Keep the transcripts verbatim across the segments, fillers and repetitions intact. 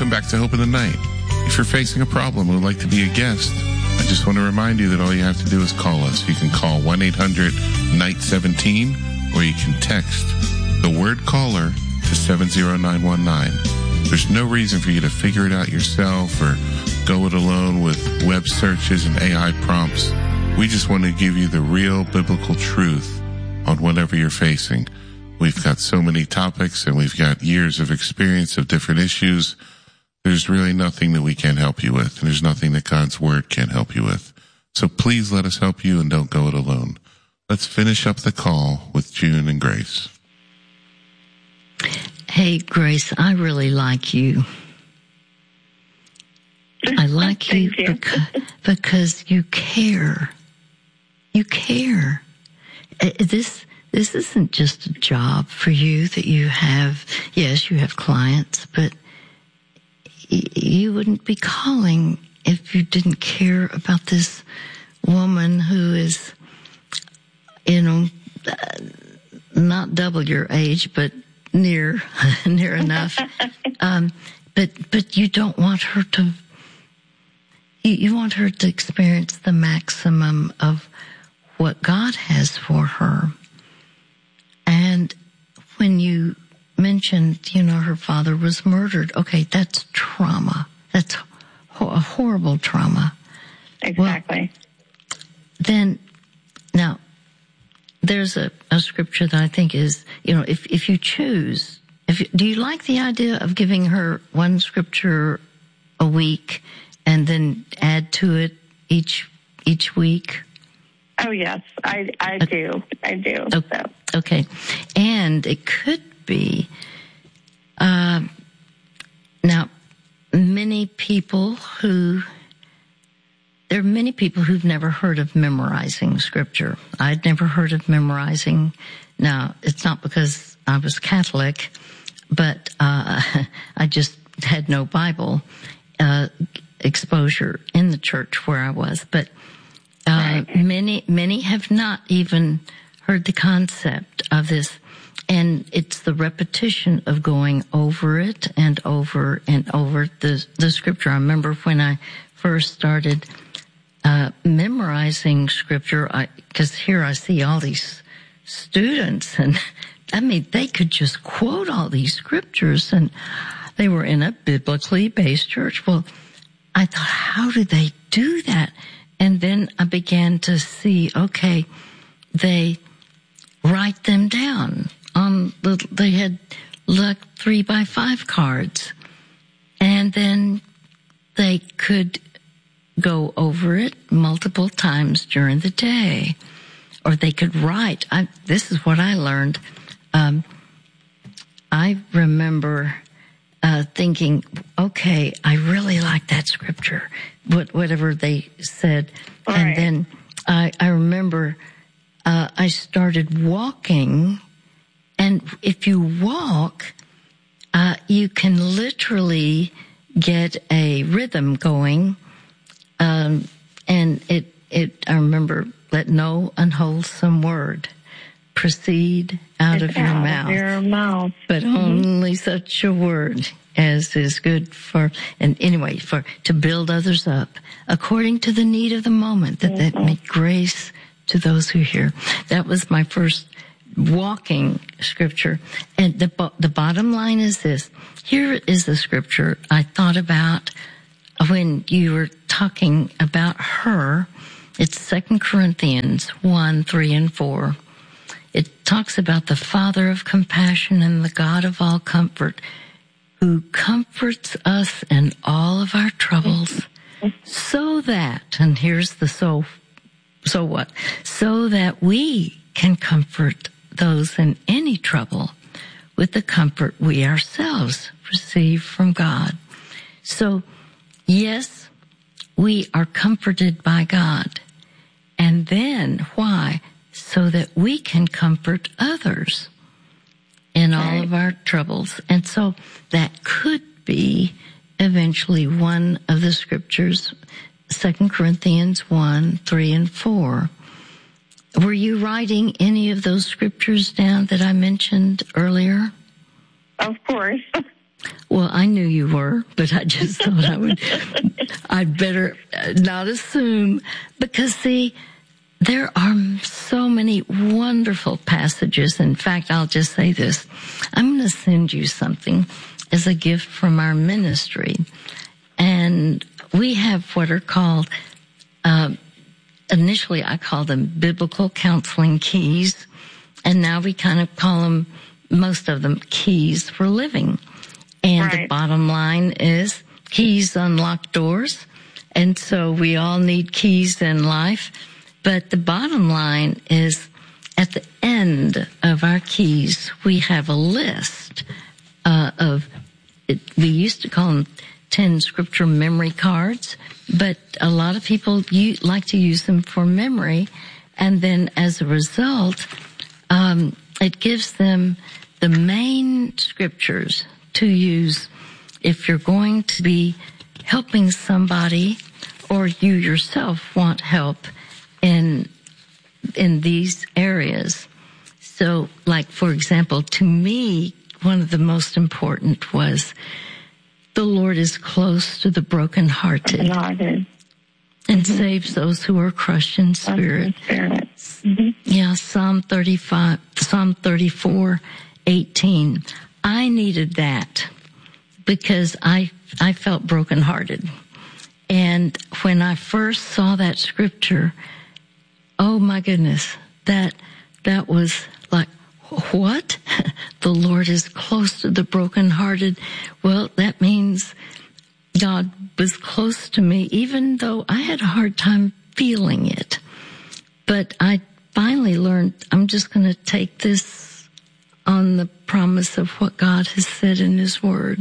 welcome back to Hope in the Night. If you're facing a problem and would like to be a guest, I just want to remind you that all you have to do is call us. You can call one eight hundred night seventeen, or you can text the word caller to seven zero nine one nine. There's no reason for you to figure it out yourself or go it alone with web searches and A I prompts. We just want to give you the real biblical truth on whatever you're facing. We've got so many topics and we've got years of experience of different issues. There's really nothing that we can't help you with. And there's nothing that God's Word can't help you with. So please let us help you and don't go it alone. Let's finish up the call with June and Grace. Hey, Grace, I really like you. I like you, you. Because, because you care. You care. This this isn't just a job for you that you have. Yes, you have clients, but you wouldn't be calling if you didn't care about this woman who is, you know, not double your age, but near, near enough. Um, but, but you don't want her to, you, you want her to experience the maximum of what God has for her. And when you mentioned, you know, her father was murdered. Okay, that's trauma. That's ho- a horrible trauma. Exactly. Well, then, now, there's a, a scripture that I think is, you know, if, if you choose, if you, do you like the idea of giving her one scripture a week and then add to it each, each week? Oh, yes, I, I do. I do. Okay. So. Okay. And it could be, uh, now, many people who, there are many people who've never heard of memorizing scripture. I'd never heard of memorizing. Now, it's not because I was Catholic, but uh, I just had no Bible uh, exposure in the church where I was. But uh, right. many, many have not even heard the concept of this. And it's the repetition of going over it and over and over the, the scripture. I remember when I first started uh, memorizing scripture, I, cause here I see all these students and I mean, they could just quote all these scriptures and they were in a biblically based church. Well, I thought, how do they do that? And then I began to see, okay, they write them down. On the, they had like three by five cards, and then they could go over it multiple times during the day, or they could write. I, this is what I learned. Um, I remember uh, thinking, okay, I really like that scripture, what, whatever they said, All and right. then I, I remember uh, I started walking. And if you walk, uh, you can literally get a rhythm going. Um, and it, it, I remember, let no unwholesome word proceed out it's of your out mouth. Of your mouth. But mm-hmm. only such a word as is good for, and anyway, for, to build others up according to the need of the moment, that mm-hmm. that make grace to those who hear. That was my first walking scripture. And the the bottom line is this. Here is the scripture I thought about when you were talking about her. It's Second Corinthians one, three, and four. It talks about the Father of compassion and the God of all comfort, who comforts us in all of our troubles, so that, and here's the so, so what? So that we can comfort those in any trouble with the comfort we ourselves receive from God. So, yes, we are comforted by God. And then, why? So that we can comfort others in all of our troubles. And so that could be eventually one of the scriptures, Second Corinthians one, three, and four. Were you writing any of those scriptures down that I mentioned earlier? Of course. Well, I knew you were, but I just thought I would, I'd better not assume, because see, there are so many wonderful passages. In fact, I'll just say this. I'm going to send you something as a gift from our ministry. And we have what are called, uh, initially I called them biblical counseling keys. And now we kind of call them, most of them, keys for living. And right. The bottom line is keys unlock doors. And so we all need keys in life. But the bottom line is, at the end of our keys, we have a list uh, of, it, we used to call them ten scripture memory cards, but a lot of people u- like to use them for memory. And then as a result, um, it gives them the main scriptures to use if you're going to be helping somebody, or you yourself want help in in these areas. So, like, for example, to me, one of the most important was, the Lord is close to the brokenhearted and mm-hmm. saves those who are crushed in spirit. spirit. Mm-hmm. Yeah, Psalm thirty-five, Psalm thirty-four, eighteen. I needed that because I I felt brokenhearted. And when I first saw that scripture, oh my goodness, that, that was like, what? The Lord is close to the brokenhearted. Well, that means God was close to me, even though I had a hard time feeling it. But I finally learned, I'm just going to take this on the promise of what God has said in His Word.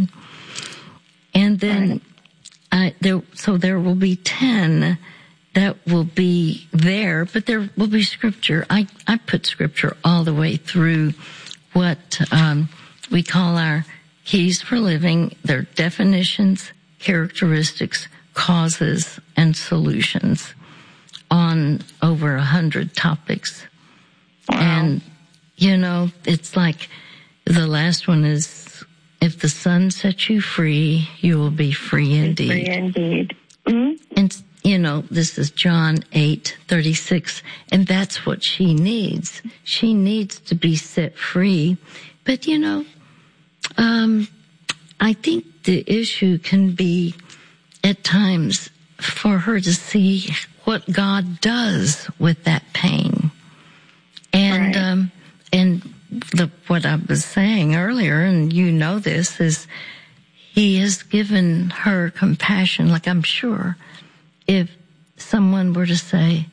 And then, I, there, so there will be ten that will be there, but there will be scripture. I, I put scripture all the way through what um, we call our keys for living. Their definitions, characteristics, causes, and solutions on over a hundred topics. Wow. And, you know, it's like the last one is, if the Son sets you free, you will be free indeed. Free indeed. Mm-hmm. And, you know, this is John eight thirty-six, and that's what she needs. She needs to be set free. But, you know, um, I think the issue can be at times for her to see what God does with that pain. And, right. um, and the, what I was saying earlier, and you know this, is He has given her compassion. Like, I'm sure if someone were to say,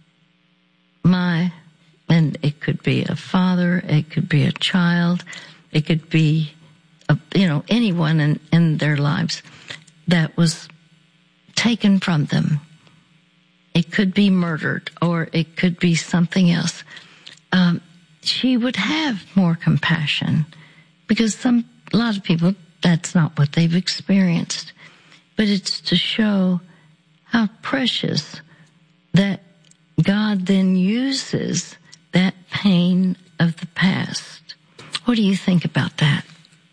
my, and it could be a father, it could be a child, it could be, a, you know, anyone in, in their lives that was taken from them. It could be murdered, or it could be something else. Um, she would have more compassion, because some, a lot of people, that's not what they've experienced. But it's to show how precious that God then uses that pain of the past. What do you think about that?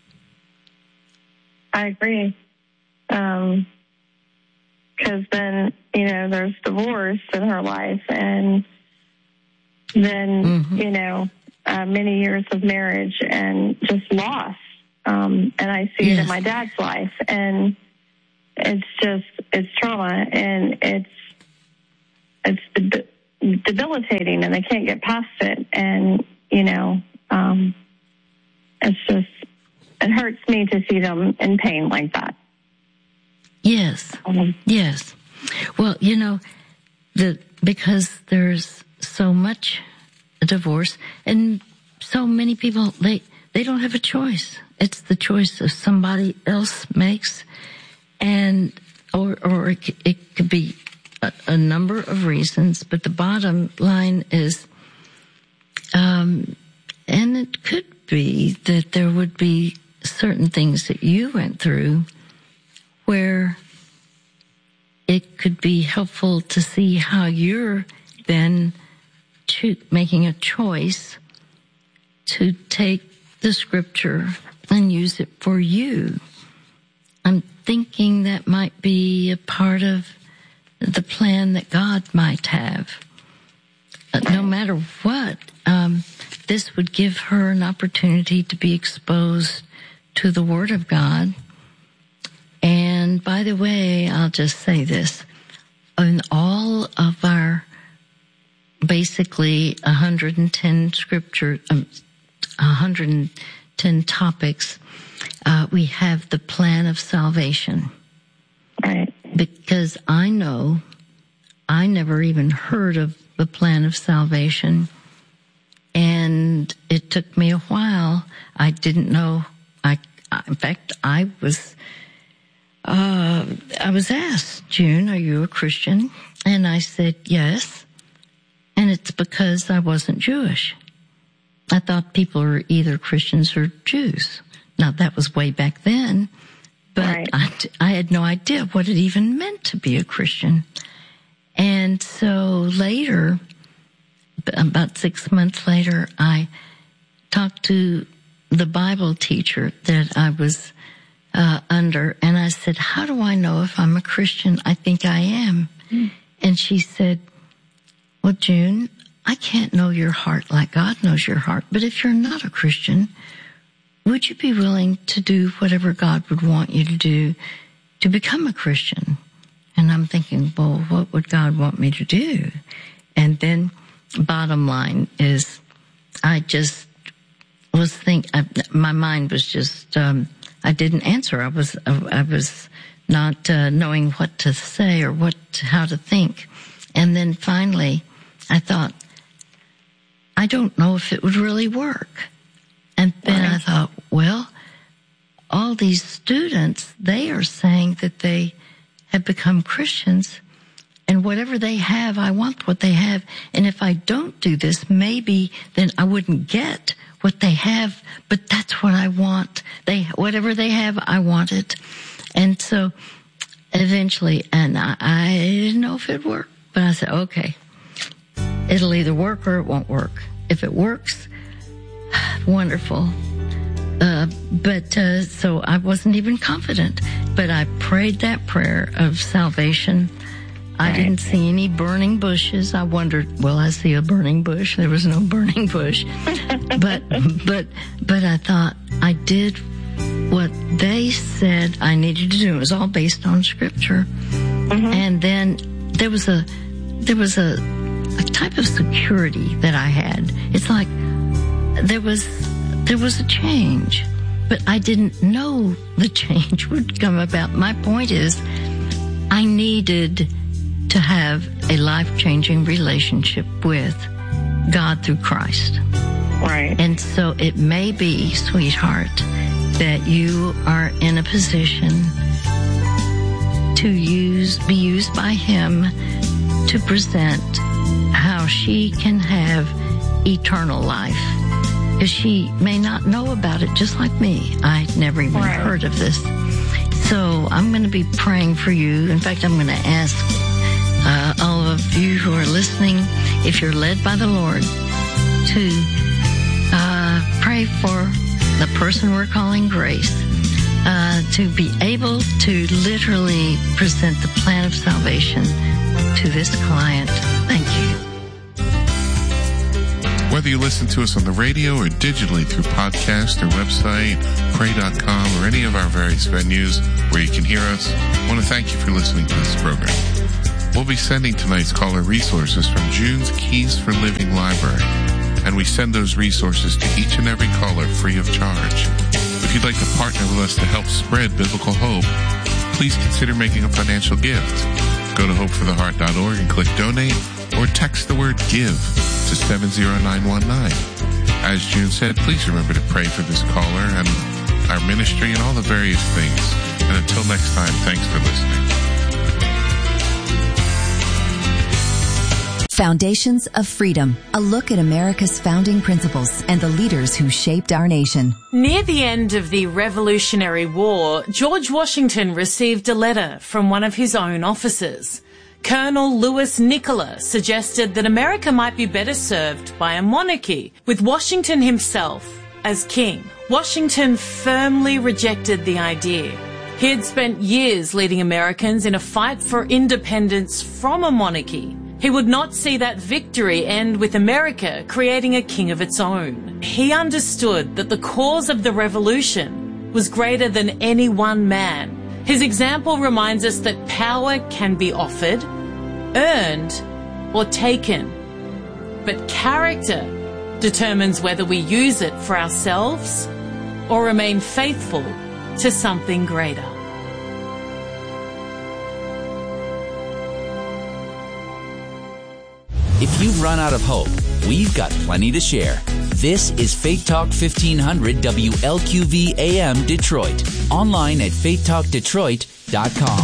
I agree. Um, because then, you know, there's divorce in her life, and then, mm-hmm. you know, uh, many years of marriage and just loss. Um, and I see yes. it in my dad's life, and it's just, it's trauma, and it's, it's deb- debilitating, and they can't get past it. And, you know, um, it's just, it hurts me to see them in pain like that. Yes. Um, yes. Well, you know, the, because there's so much divorce, and so many people, they, they don't have a choice. It's the choice that somebody else makes. And, or, or it, it could be a, a number of reasons, but the bottom line is, um, and it could be that there would be certain things that you went through where it could be helpful to see how you're then cho- making a choice to take the scripture and use it for you. thinking that might be a part of the plan that God might have. Uh, no matter what, um, this would give her an opportunity to be exposed to the Word of God. And by the way, I'll just say this. In all of our basically one hundred ten scripture, um, one hundred ten topics, uh, we have the plan of salvation. Right. Because I know I never even heard of the plan of salvation. And it took me a while. I didn't know. I, in fact, I was, uh, I was asked, June, are you a Christian? And I said, yes. And it's because I wasn't Jewish. I thought people were either Christians or Jews. Now, that was way back then, but right. I, I had no idea what it even meant to be a Christian. And so later, about six months later, I talked to the Bible teacher that I was uh, under, and I said, how do I know if I'm a Christian? I think I am. Mm. And she said, well, June, I can't know your heart like God knows your heart, but if you're not a Christian, would you be willing to do whatever God would want you to do to become a Christian? And I'm thinking, well, what would God want me to do? And then bottom line is I just was think I, my mind was just, um, I didn't answer. I was, I was not uh, knowing what to say or what, how to think. And then finally I thought, I don't know if it would really work. And then right. I thought, well, all these students, they are saying that they have become Christians, and whatever they have, I want what they have. And if I don't do this, maybe then I wouldn't get what they have, but that's what I want. They, whatever they have, I want it. And so eventually, and I, I didn't know if it'd work, but I said, okay, it'll either work or it won't work. If it works, wonderful. Uh, but, uh, so I wasn't even confident, but I prayed that prayer of salvation. I didn't see any burning bushes. I wondered, will I see a burning bush? There was no burning bush. but, but, but I thought I did what they said I needed to do. It was all based on scripture. Mm-hmm. And then there was a, there was a, a type of security that I had. It's like there was, there was a change, but I didn't know the change would come about. My point is, I needed to have a life-changing relationship with God through Christ. Right. And so it may be, sweetheart, that you are in a position to use, be used by Him to present how she can have eternal life. Because she may not know about it, just like me. I'd never even right. heard of this. So I'm going to be praying for you. In fact, I'm going to ask uh, all of you who are listening, if you're led by the Lord, to uh, pray for the person we're calling Grace, uh, to be able to literally present the plan of salvation to this client. Thank you. Whether you listen to us on the radio or digitally through podcast or website, pray dot com, or any of our various venues where you can hear us, I want to thank you for listening to this program. We'll be sending tonight's caller resources from June's Keys for Living library, and we send those resources to each and every caller free of charge. If you'd like to partner with us to help spread biblical hope, please consider making a financial gift. Go to hope for the heart dot org and click donate, or text the word give to seven zero nine one nine. As June said, please remember to pray for this caller and our ministry and all the various things. And until next time, thanks for listening. Foundations of Freedom, a look at America's founding principles and the leaders who shaped our nation. Near the end of the Revolutionary War, George Washington received a letter from one of his own officers. Colonel Louis Nicola suggested that America might be better served by a monarchy, with Washington himself as king. Washington firmly rejected the idea. He had spent years leading Americans in a fight for independence from a monarchy. He would not see that victory end with America creating a king of its own. He understood that the cause of the revolution was greater than any one man. His example reminds us that power can be offered, earned, or taken. But character determines whether we use it for ourselves or remain faithful to something greater. If you've run out of hope, we've got plenty to share. This is Faith Talk fifteen hundred W L Q V A M Detroit. Online at faith talk detroit dot com.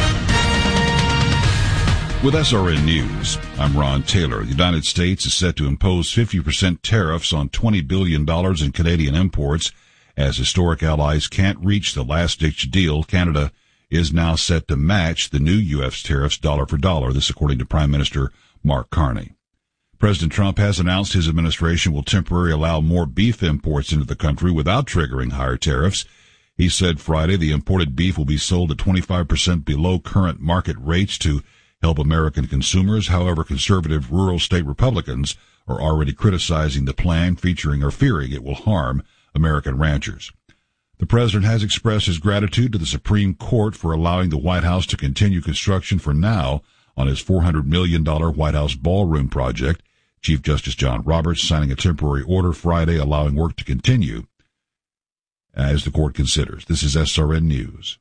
With S R N News, I'm Ron Taylor. The United States is set to impose fifty percent tariffs on twenty billion dollars in Canadian imports. As historic allies can't reach the last-ditch deal, Canada is now set to match the new U S tariffs dollar for dollar. This according to Prime Minister Mark Carney. President Trump has announced his administration will temporarily allow more beef imports into the country without triggering higher tariffs. He said Friday the imported beef will be sold at twenty-five percent below current market rates to help American consumers. However, conservative rural state Republicans are already criticizing the plan, featuring or fearing it will harm American ranchers. The president has expressed his gratitude to the Supreme Court for allowing the White House to continue construction for now on his four hundred million dollars White House ballroom project. Chief Justice John Roberts signing a temporary order Friday allowing work to continue as the court considers. This is S R N News.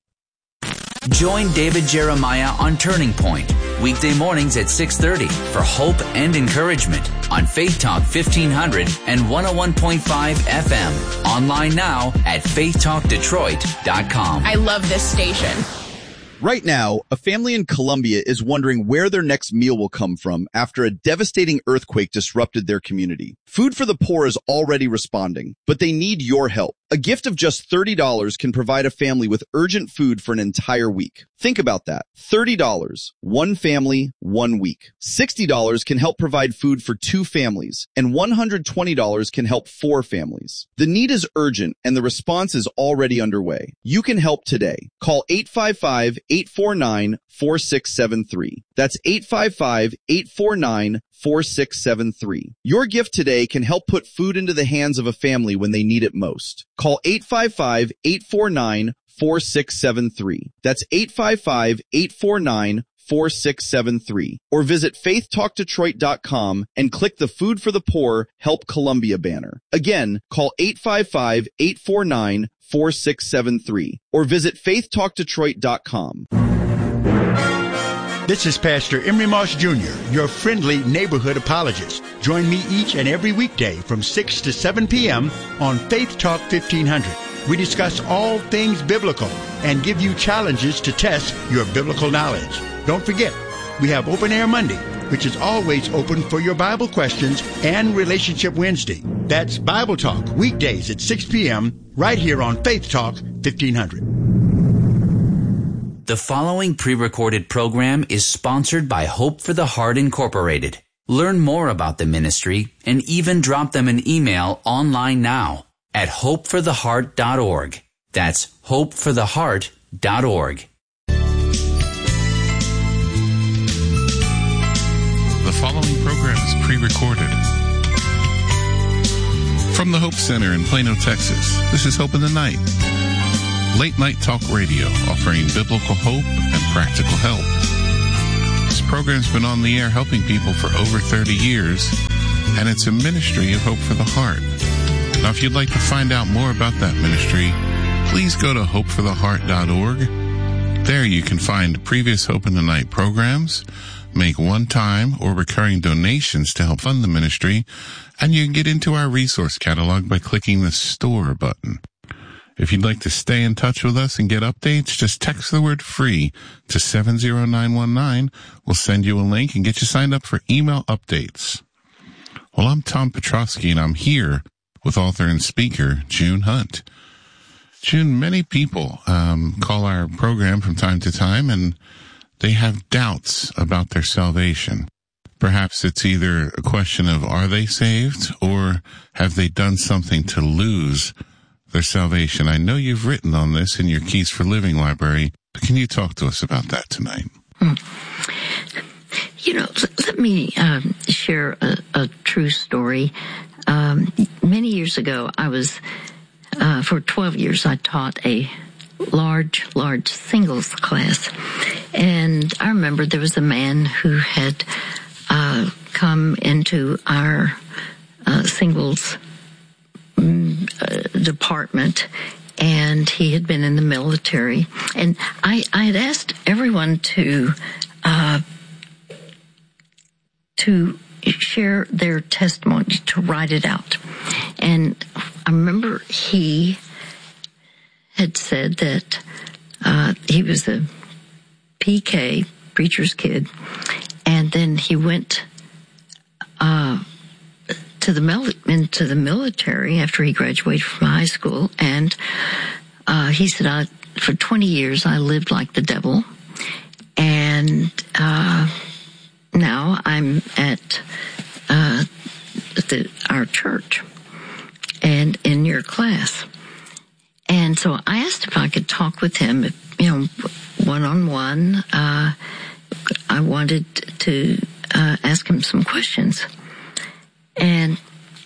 Join David Jeremiah on Turning Point, weekday mornings at six thirty for hope and encouragement on Faith Talk fifteen hundred and one oh one point five F M. Online now at faith talk detroit dot com. I love this station. Right now, a family in Colombia is wondering where their next meal will come from after a devastating earthquake disrupted their community. Food for the Poor is already responding, but they need your help. A gift of just thirty dollars can provide a family with urgent food for an entire week. Think about that. thirty dollars, one family, one week. sixty dollars can help provide food for two families, and one hundred twenty dollars can help four families. The need is urgent, and the response is already underway. You can help today. Call eight five five, eight four nine, four six seven three. That's eight five five, eight four nine, four six seven three. Your gift today can help put food into the hands of a family when they need it most. Call eight five five, eight four nine, four six seven three. That's eight five five, eight four nine, four six seven three. Or visit faith talk detroit dot com and click the Food for the Poor Help Columbia banner. Again, call eight five five, eight four nine, four six seven three or visit faith talk detroit dot com. This is Pastor Emery Moss Junior, your friendly neighborhood apologist. Join me each and every weekday from six to seven p.m. on Faith Talk fifteen hundred. We discuss all things biblical and give you challenges to test your biblical knowledge. Don't forget, we have Open Air Monday, which is always open for your Bible questions, and Relationship Wednesday. That's Bible Talk, weekdays at six p.m. right here on Faith Talk fifteen hundred. The following pre-recorded program is sponsored by Hope for the Heart Incorporated. Learn more about the ministry and even drop them an email online now at hope for the heart dot org. That's hope for the heart dot org. The following program is pre-recorded. From the Hope Center in Plano, Texas, this is Hope in the Night. Late night talk radio offering biblical hope and practical help. This program's been on the air helping people for over thirty years, and it's a ministry of Hope for the Heart. Now, if you'd like to find out more about that ministry, please go to hope for the heart dot org. There you can find previous Hope in the Night programs, make one-time or recurring donations to help fund the ministry, and you can get into our resource catalog by clicking the Store button. If you'd like to stay in touch with us and get updates, just text the word FREE to seven zero nine one nine. We'll send you a link and get you signed up for email updates. Well, I'm Tom Petrosky, and I'm here with author and speaker June Hunt. June, many people um, call our program from time to time, and they have doubts about their salvation. Perhaps it's either a question of, are they saved, or have they done something to lose their salvation. I know you've written on this in your Keys for Living library, but can you talk to us about that tonight? Hmm. You know, let me um, share a, a true story. Um, many years ago, I was, uh, for twelve years, I taught a large, large singles class. And I remember there was a man who had uh, come into our uh, singles um, uh, department, and he had been in the military. And I, I had asked everyone to uh, to share their testimony, to write it out. And I remember he had said that uh, he was a P K, preacher's kid, and then he went uh, to the mil- into the military after he graduated from high school, and uh, he said, I, for twenty years I lived like the devil, and uh, now I'm at uh, the, our church and in your class. And so I asked if I could talk with him, you know, one-on-one. Uh, I wanted to uh, ask him some questions. And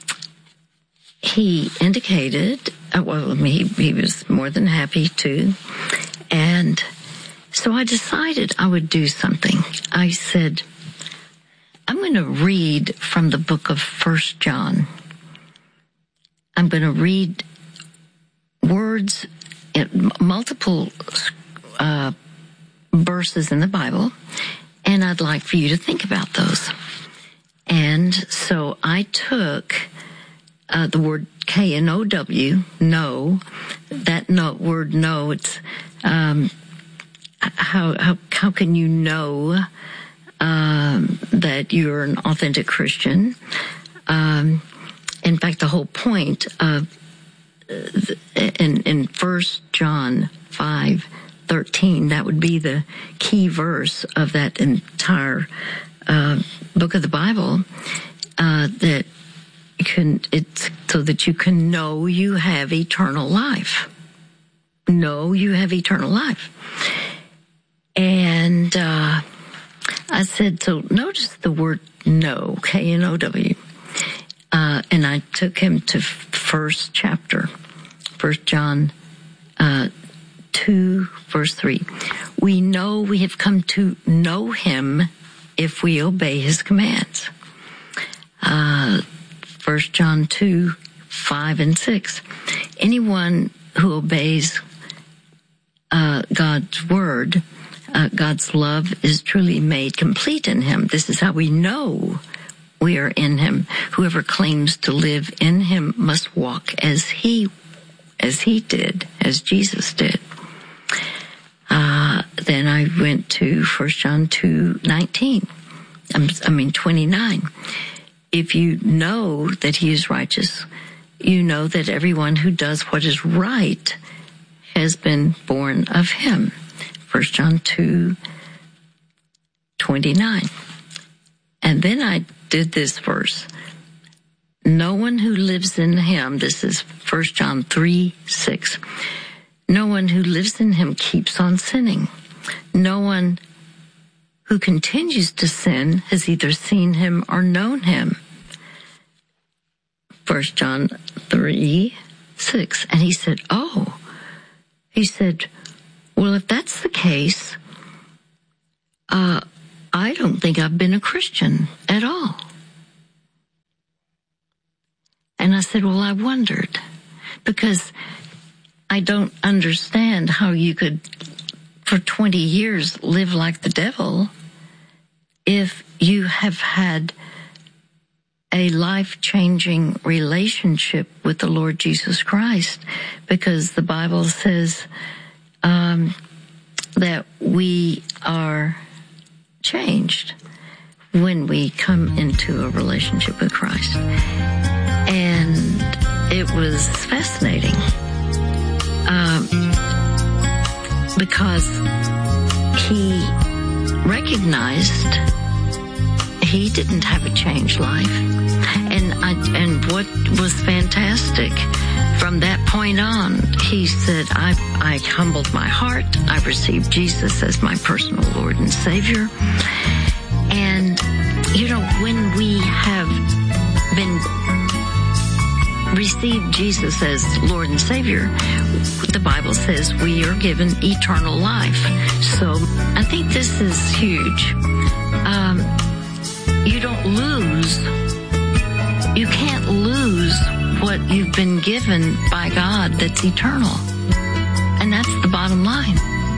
he indicated, uh, well, he, he was more than happy to. And so I decided I would do something. I said, I'm going to read from the book of First John. I'm going to read words, multiple uh, verses in the Bible, and I'd like for you to think about those. And so I took uh, the word K N O W, know, that no, word know, it's um, how, how, how can you know um, that you're an authentic Christian? Um, in fact, the whole point of in in First John five thirteen, that would be the key verse of that entire uh, book of the Bible. Uh, that you can it's so that you can know you have eternal life. Know you have eternal life. And uh, I said, so notice the word know, K N O W. Uh, and I took him to first chapter, First John uh, two, verse three. We know we have come to know him if we obey his commands. Uh, First John two, five and six. Anyone who obeys uh, God's word, uh, God's love is truly made complete in him. This is how we know we are in him. Whoever claims to live in him must walk as he, as he did, as Jesus did. Uh, then I went to First John two nineteen. I mean twenty-nine. If you know that he is righteous, you know that everyone who does what is right has been born of him. First John two twenty-nine. And then I did this verse. No one who lives in him, this is First John three six. No one who lives in him keeps on sinning. No one who continues to sin has either seen him or known him. First John three six. And he said, oh, he said, well, if that's the case, uh, I don't think I've been a Christian at all. And I said, well, I wondered, because I don't understand how you could, for twenty years, live like the devil if you have had a life-changing relationship with the Lord Jesus Christ, because the Bible says um, that we are changed when we come into a relationship with Christ. And it was fascinating um, because he recognized he didn't have a changed life. And I, and what was fantastic from that point on, he said, I, I humbled my heart. I received Jesus as my personal Lord and Savior. And, you know, when we have been received Jesus as Lord and Savior, the Bible says we are given eternal life. So I think this is huge. Um, you don't lose. You can't lose what you've been given by God that's eternal. And that's the bottom line.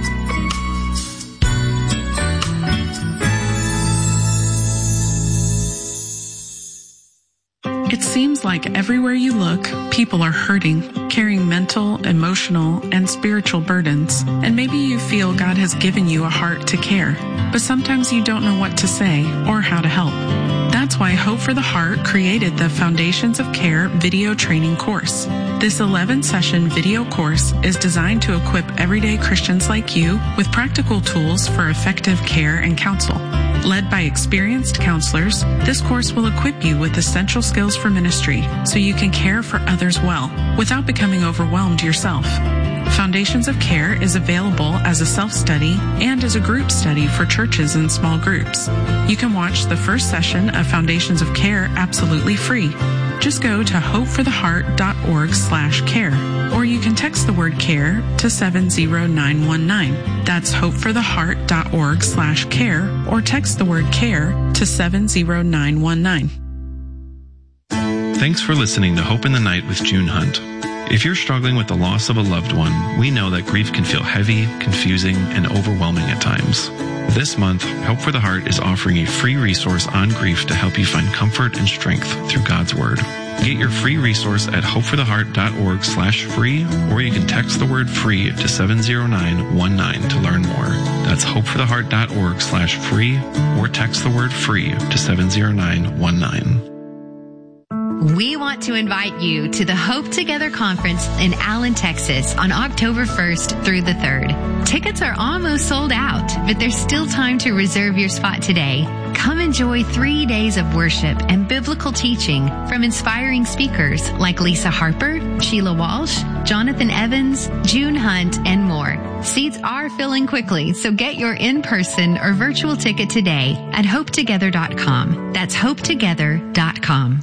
It seems like everywhere you look, people are hurting, carrying mental, emotional, and spiritual burdens. And maybe you feel God has given you a heart to care, but sometimes you don't know what to say or how to help. That's why Hope for the Heart created the Foundations of Care video training course. This eleven-session video course is designed to equip everyday Christians like you with practical tools for effective care and counsel. Led by experienced counselors, this course will equip you with essential skills for ministry so you can care for others well without becoming overwhelmed yourself. Foundations of Care is available as a self-study and as a group study for churches and small groups. You can watch the first session of Foundations of Care absolutely free. Just go to hopefortheheart.org slash care, or you can text the word care to seven zero nine one nine. That's hopefortheheart.org slash care, or text the word care to seven zero nine one nine. Thanks for listening to Hope in the Night with June Hunt. If you're struggling with the loss of a loved one, we know that grief can feel heavy, confusing, and overwhelming at times. This month, Hope for the Heart is offering a free resource on grief to help you find comfort and strength through God's Word. Get your free resource at hopefortheheart.org slash free, or you can text the word free to seven zero nine one nine to learn more. That's hopefortheheart.org slash free, or text the word free to seven zero nine one nine. We want to invite you to the Hope Together Conference in Allen, Texas on October first through the third. Tickets are almost sold out, but there's still time to reserve your spot today. Come enjoy three days of worship and biblical teaching from inspiring speakers like Lisa Harper, Sheila Walsh, Jonathan Evans, June Hunt, and more. Seats are filling quickly, so get your in-person or virtual ticket today at hope together dot com. That's hope together dot com.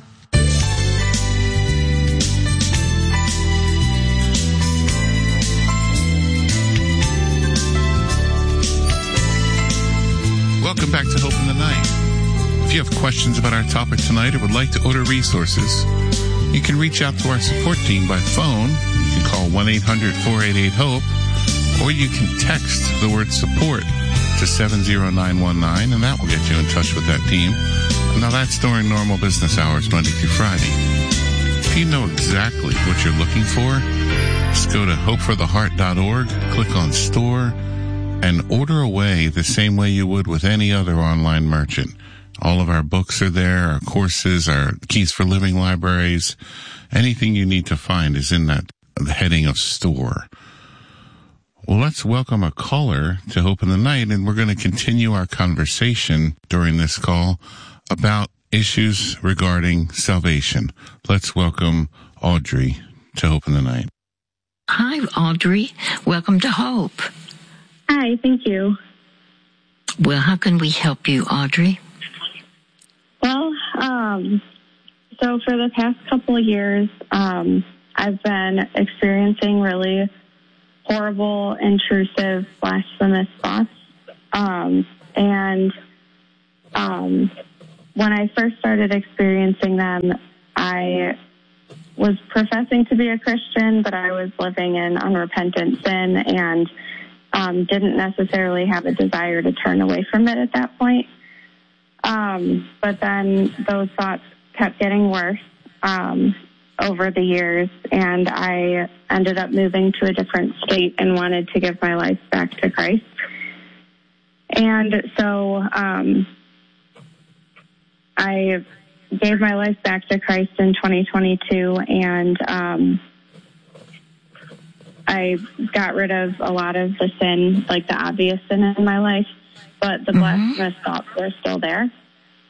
Welcome back to Hope in the Night. If you have questions about our topic tonight or would like to order resources, you can reach out to our support team by phone. You can call one eight hundred four eight eight HOPE, or you can text the word support to seven zero nine one nine, and that will get you in touch with that team. Now, that's during normal business hours, Monday through Friday. If you know exactly what you're looking for, just go to hope for the heart dot org, click on Store, and order away the same way you would with any other online merchant. All of our books are there, our courses, our Keys for Living libraries. Anything you need to find is in that heading of Store. Well, let's welcome a caller to Hope in the Night, and we're going to continue our conversation during this call about issues regarding salvation. Let's welcome Audrey to Hope in the Night. Hi, Audrey. Welcome to Hope. Hi, thank you. Well, how can we help you, Audrey? Well, um, so for the past couple of years, um, I've been experiencing really horrible, intrusive, blasphemous thoughts. Um, and um, when I first started experiencing them, I was professing to be a Christian, but I was living in unrepentant sin and um, didn't necessarily have a desire to turn away from it at that point. Um, but then those thoughts kept getting worse um, over the years, and I ended up moving to a different state and wanted to give my life back to Christ. And so um, I gave my life back to Christ in twenty twenty-two, and um, I got rid of a lot of the sin, like the obvious sin in my life, but the mm-hmm. blasphemous thoughts were still there.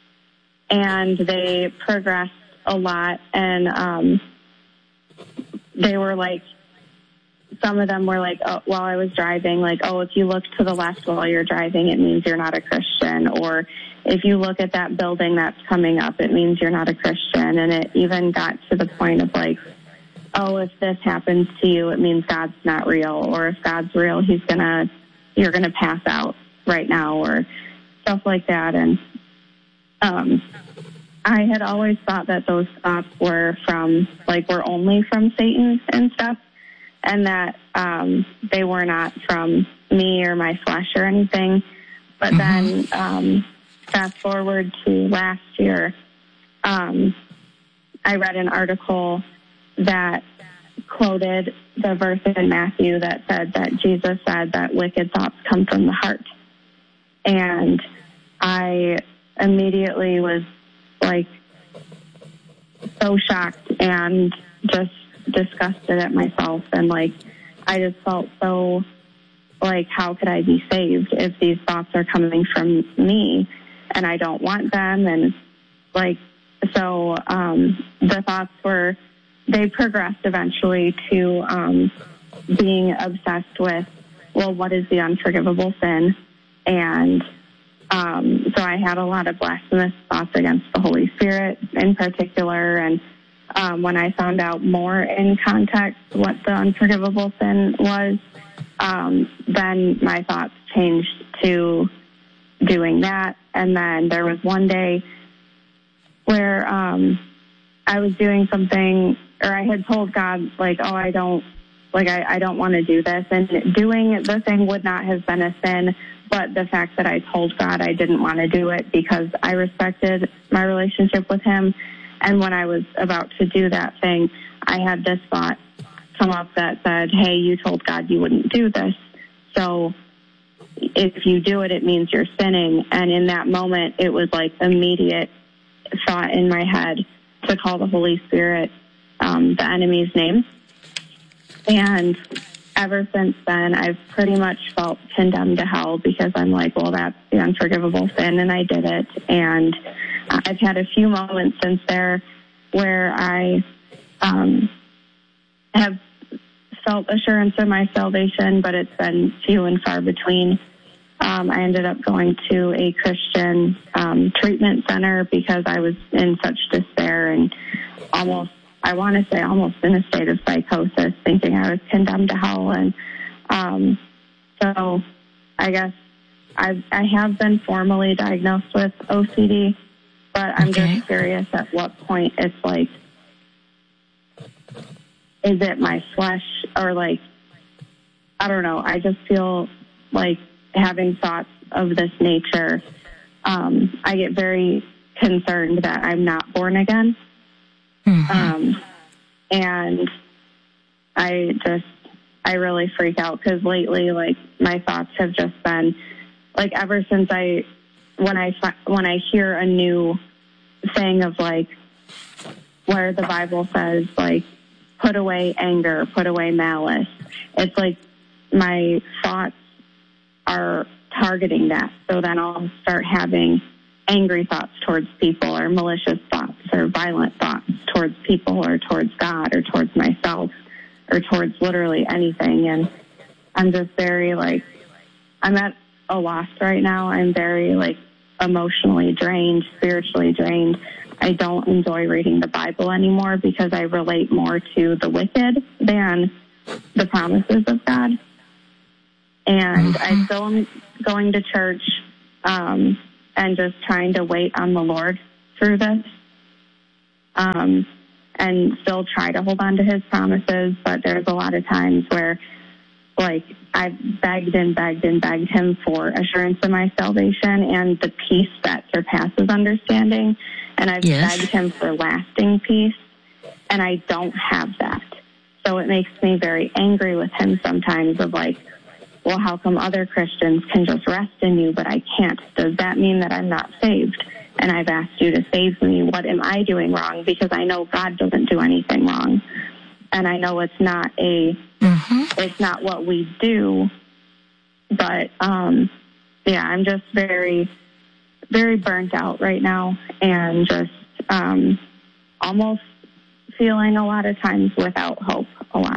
And they progressed a lot, and um, they were like, some of them were like, oh, while I was driving, like, oh, if you look to the left while you're driving, it means you're not a Christian. Or if you look at that building that's coming up, it means you're not a Christian. And it even got to the point of like, oh, if this happens to you, it means God's not real. Or if God's real, he's gonna, you're gonna pass out right now, or stuff like that. And um, I had always thought that those thoughts were from, like, were only from Satan and stuff, and that um, they were not from me or my flesh or anything. But mm-hmm. then um, fast forward to last year, um, I read an article that quoted the verse in Matthew that said that Jesus said that wicked thoughts come from the heart. And I immediately was like so shocked and just disgusted at myself. And like, I just felt so like, how could I be saved if these thoughts are coming from me and I don't want them? And like, so um, the thoughts were, they progressed eventually to um, being obsessed with, well, what is the unforgivable sin? And um, so I had a lot of blasphemous thoughts against the Holy Spirit in particular. And um, when I found out more in context what the unforgivable sin was, um, then my thoughts changed to doing that. And then there was one day where um, I was doing something, or I had told God, like, oh, I don't, like, I, I don't want to do this. And doing the thing would not have been a sin, but the fact that I told God I didn't want to do it because I respected my relationship with him. And when I was about to do that thing, I had this thought come up that said, hey, you told God you wouldn't do this. So if you do it, it means you're sinning. And in that moment, it was like immediate thought in my head to call the Holy Spirit um, the enemy's name. And ever since then, I've pretty much felt condemned to hell because I'm like, well, that's the unforgivable sin, and I did it. And I've had a few moments since there where I um, have felt assurance of my salvation, but it's been few and far between. Um, I ended up going to a Christian um, treatment center because I was in such despair and almost, I want to say almost in a state of psychosis, thinking I was condemned to hell. And um, so I guess I've, I have been formally diagnosed with O C D, but I'm okay. just curious at what point it's like, is it my flesh or like, I don't know. I just feel like having thoughts of this nature, um, I get very concerned that I'm not born again. Mm-hmm. Um, and I just, I really freak out because lately, like, my thoughts have just been, like, ever since I, when I, when I hear a new thing of, like, where the Bible says, like, put away anger, put away malice, it's like my thoughts are targeting that. So then I'll start having angry thoughts towards people or malicious thoughts or violent thoughts towards people or towards God or towards myself or towards literally anything. And I'm just very, like, I'm at a loss right now. I'm very, like, emotionally drained, spiritually drained. I don't enjoy reading the Bible anymore because I relate more to the wicked than the promises of God. And I still am going to church um, and just trying to wait on the Lord through this um, and still try to hold on to his promises. But there's a lot of times where, like, I've begged and begged and begged him for assurance of my salvation and the peace that surpasses understanding. And I've yes. begged him for lasting peace, and I don't have that. So it makes me very angry with him sometimes of, like, well, how come other Christians can just rest in you, but I can't? Does that mean that I'm not saved? And I've asked you to save me. What am I doing wrong? Because I know God doesn't do anything wrong. And I know it's not a, mm-hmm. it's not what we do. But, um, yeah, I'm just very, very burnt out right now and just um, almost feeling a lot of times without hope a lot.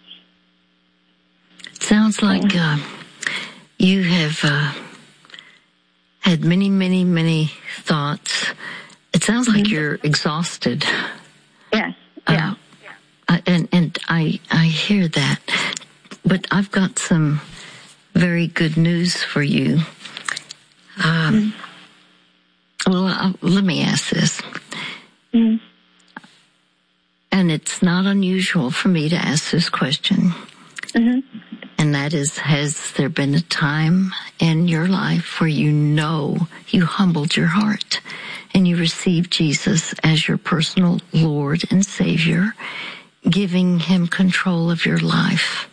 Sounds like uh, you have uh, had many, many, many thoughts. It sounds like mm-hmm. you're exhausted. Yes. Yeah. Uh, and and I I hear that, but I've got some very good news for you. Um, mm-hmm. Well, uh, let me ask this. Mm-hmm. And it's not unusual for me to ask this question. Mm-hmm. And that is, has there been a time in your life where you know you humbled your heart and you received Jesus as your personal Lord and Savior, giving him control of your life?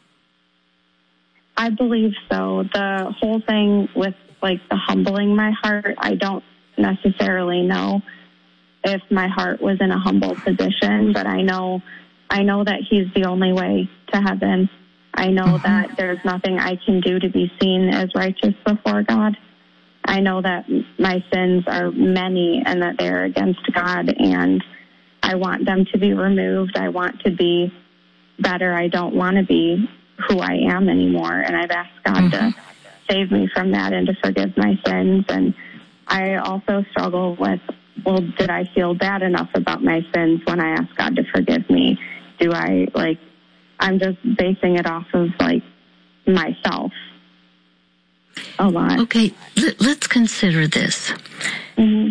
I believe so. The whole thing with like the humbling my heart, I don't necessarily know if my heart was in a humble position, but I know, I know that he's the only way to heaven. I know mm-hmm. that there's nothing I can do to be seen as righteous before God. I know that my sins are many and that they're against God, and I want them to be removed. I want to be better. I don't want to be who I am anymore, and I've asked God mm-hmm. to save me from that and to forgive my sins. And I also struggle with, well, did I feel bad enough about my sins when I asked God to forgive me? Do I, like, I'm just basing it off of, like, myself a lot. Okay, let's consider this. Mm-hmm.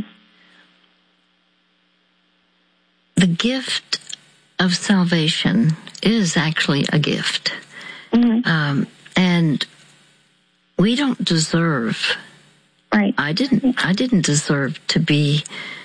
The gift of salvation is actually a gift. Mm-hmm. Um, and we don't deserve, right. I didn't, I didn't deserve to be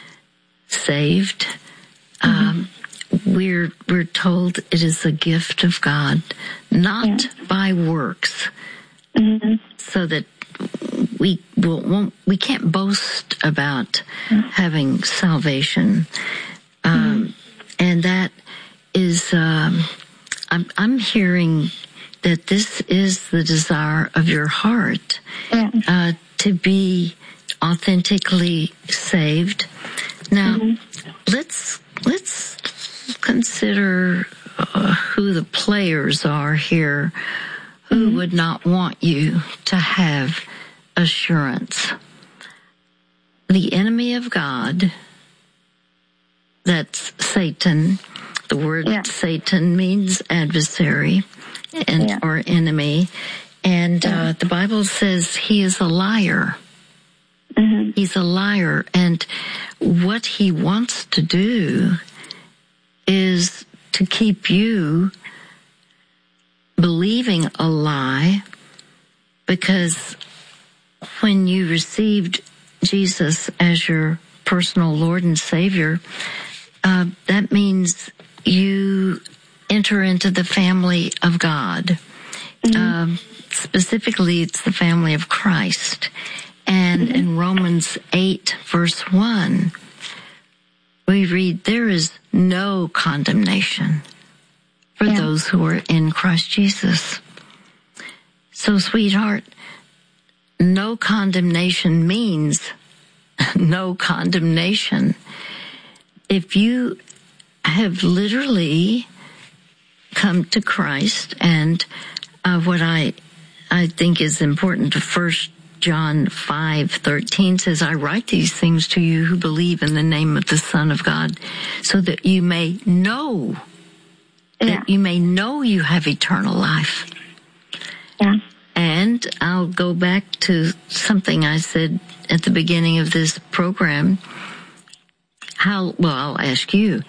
saved. Mm-hmm. Um, we're, we're told it is a gift of God, not yeah. by works. Mm-hmm. So that we will, won't, we can't boast about mm-hmm. having salvation. Um, mm-hmm. and that is, um, I'm, I'm hearing that this is the desire of your heart, yeah. uh, to be authentically saved. Now, mm-hmm. let's, let's consider uh, who the players are here who mm-hmm. would not want you to have assurance. The enemy of God, that's Satan. The word yeah. Satan means adversary and yeah. or enemy. And yeah. uh, the Bible says he is a liar. Mm-hmm. He's a liar. And what he wants to do is to keep you believing a lie, because when you received Jesus as your personal Lord and Savior, uh, that means you enter into the family of God. Mm-hmm. Um, specifically, it's the family of Christ. And mm-hmm. in Romans eight, verse one, we read, there is no condemnation for yeah. those who are in Christ Jesus. So, sweetheart, no condemnation means no condemnation. If you have literally come to Christ, and uh, what I I think is important, First John five thirteen says, I write these things to you who believe in the name of the Son of God, so that you may know, yeah. that you may know you have eternal life. Yeah. And I'll go back to something I said at the beginning of this program. How, well, I'll ask you,